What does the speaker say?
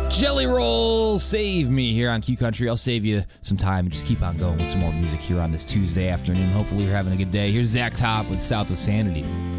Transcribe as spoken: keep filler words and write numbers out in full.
Jelly Roll, save me here on Q Country. I'll save you some time and just keep on going with some more music here on this Tuesday afternoon. Hopefully you're having a good day. Here's Zach Top with South of Sanity.